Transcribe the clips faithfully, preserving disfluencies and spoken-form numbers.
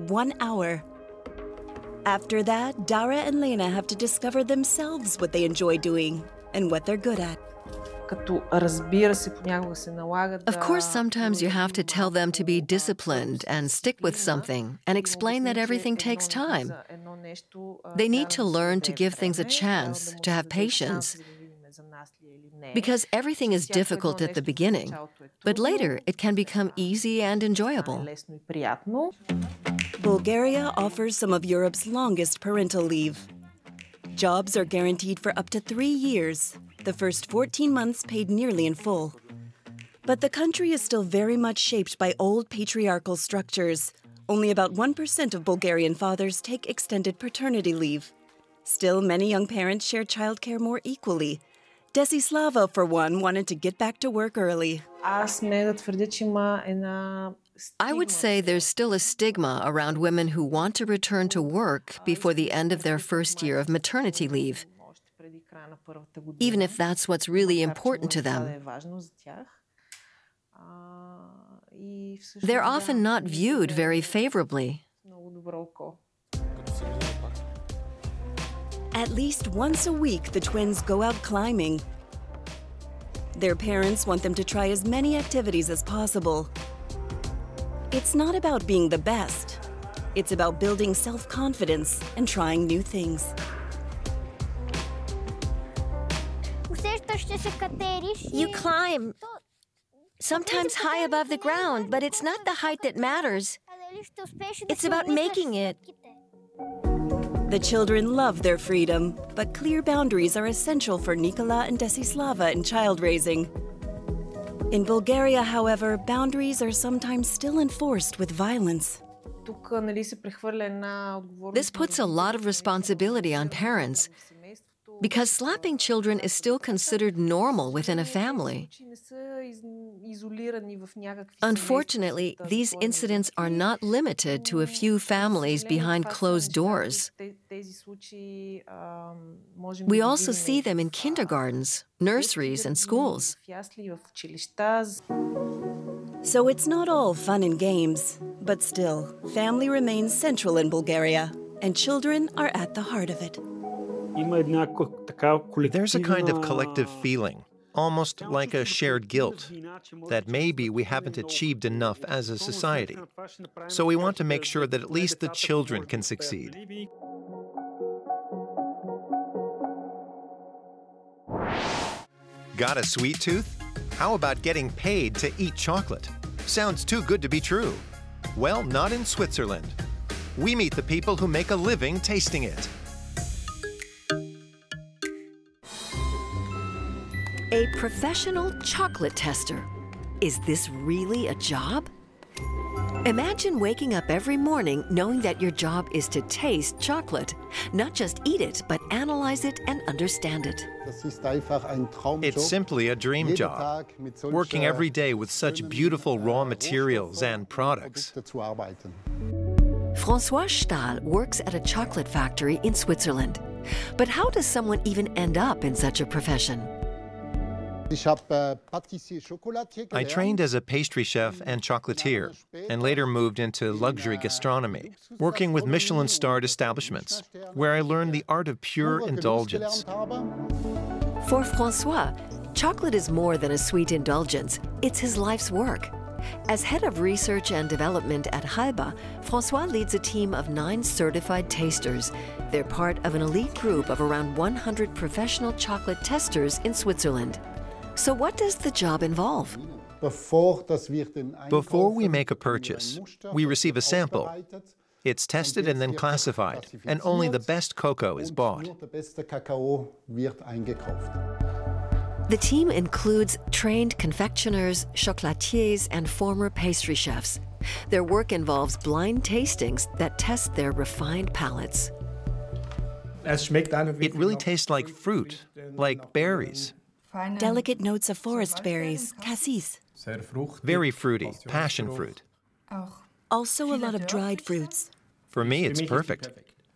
one hour. After that, Dara and Lena have to discover themselves what they enjoy doing and what they're good at. Of course, sometimes you have to tell them to be disciplined and stick with something and explain that everything takes time. They need to learn to give things a chance, to have patience, because everything is difficult at the beginning, but later it can become easy and enjoyable. Bulgaria offers some of Europe's longest parental leave. Jobs are guaranteed for up to three years, the first fourteen months paid nearly in full. But the country is still very much shaped by old patriarchal structures. Only about one percent of Bulgarian fathers take extended paternity leave. Still, many young parents share childcare more equally. Desislava, for one, wanted to get back to work early. I would say there's still a stigma around women who want to return to work before the end of their first year of maternity leave, even if that's what's really important to them. They're often not viewed very favorably. At least once a week, the twins go out climbing. Their parents want them to try as many activities as possible. It's not about being the best. It's about building self-confidence and trying new things. You climb, sometimes high above the ground, but it's not the height that matters. It's about making it. The children love their freedom, but clear boundaries are essential for Nikola and Desislava in child raising. In Bulgaria, however, boundaries are sometimes still enforced with violence. This puts a lot of responsibility on parents, because slapping children is still considered normal within a family. Unfortunately, these incidents are not limited to a few families behind closed doors. We also see them in kindergartens, nurseries, and schools. So it's not all fun and games, but still, family remains central in Bulgaria, and children are at the heart of it. There's a kind of collective feeling, almost like a shared guilt, that maybe we haven't achieved enough as a society. So we want to make sure that at least the children can succeed. Got a sweet tooth? How about getting paid to eat chocolate? Sounds too good to be true. Well, not in Switzerland. We meet the people who make a living tasting it. A professional chocolate tester. Is this really a job? Imagine waking up every morning knowing that your job is to taste chocolate. Not just eat it, but analyze it and understand it. It's simply a dream job, working every day with such beautiful raw materials and products. François Stahl works at a chocolate factory in Switzerland. But how does someone even end up in such a profession? I trained as a pastry chef and chocolatier, and later moved into luxury gastronomy, working with Michelin-starred establishments, where I learned the art of pure indulgence. For François, chocolate is more than a sweet indulgence. It's his life's work. As head of research and development at Halba, François leads a team of nine certified tasters. They're part of an elite group of around one hundred professional chocolate testers in Switzerland. So what does the job involve? Before we make a purchase, we receive a sample. It's tested and then classified, and only the best cocoa is bought. The team includes trained confectioners, chocolatiers, and former pastry chefs. Their work involves blind tastings that test their refined palates. It really tastes like fruit, like berries. Delicate notes of forest berries, cassis. Very fruity, passion fruit. Also a lot of dried fruits. For me, it's perfect.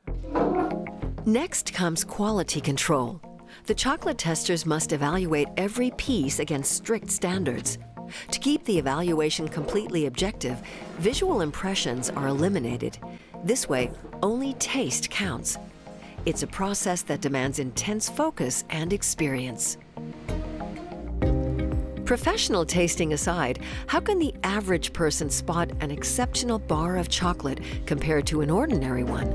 Next comes quality control. The chocolate testers must evaluate every piece against strict standards. To keep the evaluation completely objective, visual impressions are eliminated. This way, only taste counts. It's a process that demands intense focus and experience. Professional tasting aside, how can the average person spot an exceptional bar of chocolate compared to an ordinary one?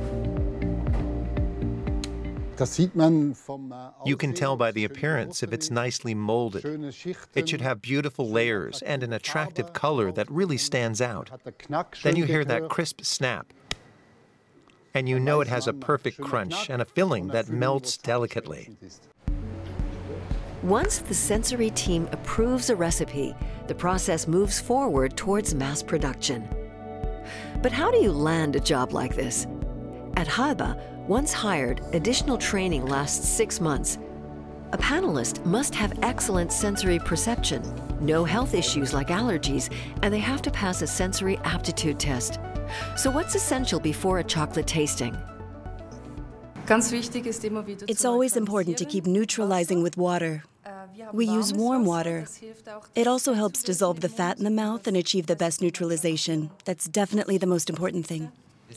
You can tell by the appearance if it's nicely molded. It should have beautiful layers and an attractive color that really stands out. Then you hear that crisp snap. And you know it has a perfect crunch and a filling that melts delicately. Once the sensory team approves a recipe, the process moves forward towards mass production. But how do you land a job like this? At Halba, once hired, additional training lasts six months. A panelist must have excellent sensory perception, no health issues like allergies, and they have to pass a sensory aptitude test. So what's essential before a chocolate tasting? It's always important to keep neutralizing with water. We use warm water. It also helps dissolve the fat in the mouth and achieve the best neutralization. That's definitely the most important thing.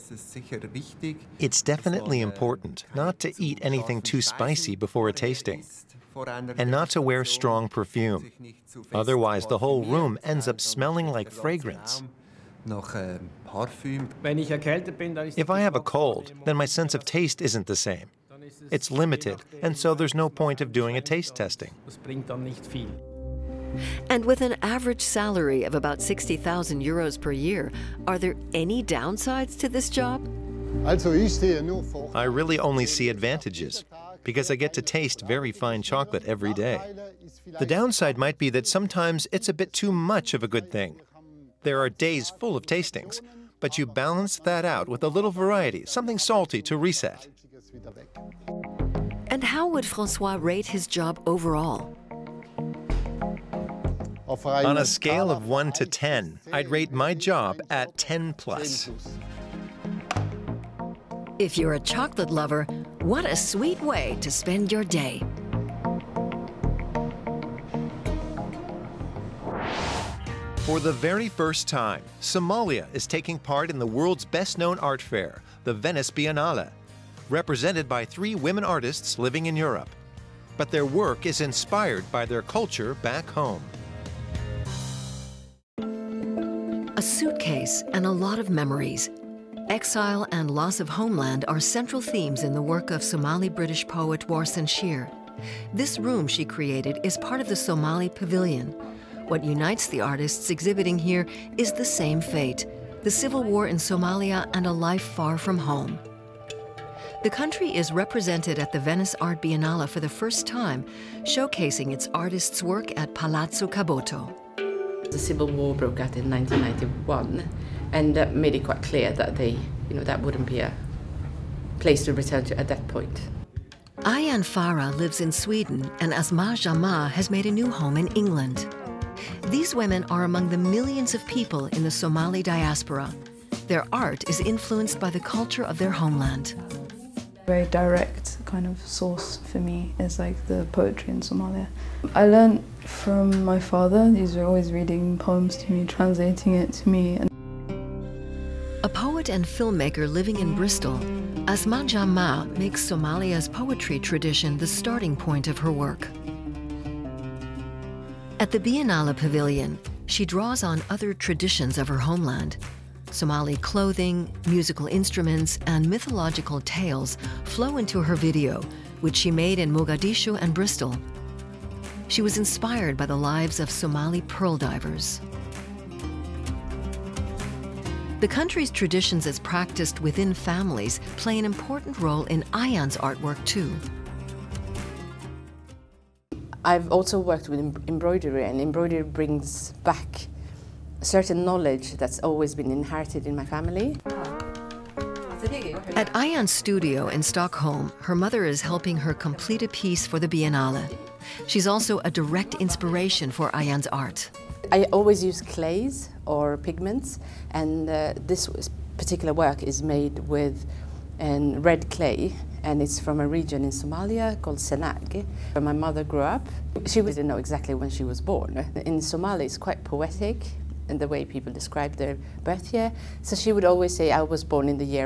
It's definitely important not to eat anything too spicy before a tasting, and not to wear strong perfume. Otherwise, the whole room ends up smelling like fragrance. If I have a cold, then my sense of taste isn't the same. It's limited, and so there's no point of doing a taste testing. And with an average salary of about sixty thousand euros per year, are there any downsides to this job? I really only see advantages, because I get to taste very fine chocolate every day. The downside might be that sometimes it's a bit too much of a good thing. There are days full of tastings, but you balance that out with a little variety, something salty to reset. And how would François rate his job overall? On a scale of one to ten, I'd rate my job at ten plus. If you're a chocolate lover, what a sweet way to spend your day. For the very first time, Somalia is taking part in the world's best-known art fair, the Venice Biennale, represented by three women artists living in Europe. But their work is inspired by their culture back home. A suitcase and a lot of memories. Exile and loss of homeland are central themes in the work of Somali-British poet Warsan Shir. This room she created is part of the Somali Pavilion. What unites the artists exhibiting here is the same fate, the civil war in Somalia and a life far from home. The country is represented at the Venice Art Biennale for the first time, showcasing its artists' work at Palazzo Caboto. The civil war broke out in nineteen ninety-one, and that made it quite clear that they, you know, that wouldn't be a place to return to at that point. Ayaan Farah lives in Sweden, and Asma Jama has made a new home in England. These women are among the millions of people in the Somali diaspora. Their art is influenced by the culture of their homeland. A very direct kind of source for me is like the poetry in Somalia. I learned from my father. He's always reading poems to me, translating it to me. A poet and filmmaker living in Bristol, Asma Jama makes Somalia's poetry tradition the starting point of her work. At the Biennale Pavilion, she draws on other traditions of her homeland. Somali clothing, musical instruments, and mythological tales flow into her video, which she made in Mogadishu and Bristol. She was inspired by the lives of Somali pearl divers. The country's traditions as practiced within families play an important role in Ayaan's artwork too. I've also worked with embroidery, and embroidery brings back a certain knowledge that's always been inherited in my family. At Ayaan's studio in Stockholm, her mother is helping her complete a piece for the Biennale. She's also a direct inspiration for Ayaan's art. I always use clays or pigments, and uh, this particular work is made with and red clay, and it's from a region in Somalia called Senag, where my mother grew up. She didn't know exactly when she was born. In Somalia, it's quite poetic in the way people describe their birth year. So she would always say, I was born in the year